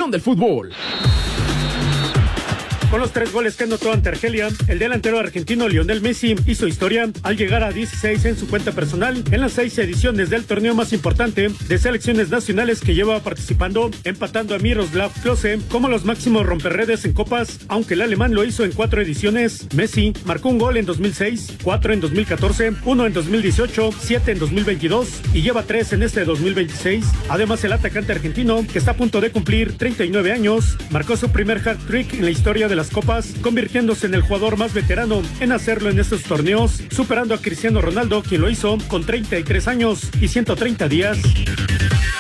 pasión del fútbol. Con los 3 goles que anotó ante Argelia, el delantero argentino Lionel Messi hizo historia al llegar a 16 en su cuenta personal en las 6 ediciones del torneo más importante de selecciones nacionales que lleva participando, empatando a Miroslav Klose como los máximos romperredes en copas, aunque el alemán lo hizo en 4 ediciones. Messi marcó un gol en 2006, 4 en 2014, 1 en 2018, 7 en 2022 y lleva 3 en este 2026. Además, el atacante argentino, que está a punto de cumplir 39 años, marcó su primer hat-trick en la historia de las copas, convirtiéndose en el jugador más veterano en hacerlo en estos torneos, superando a Cristiano Ronaldo, quien lo hizo con 33 años y 130 días.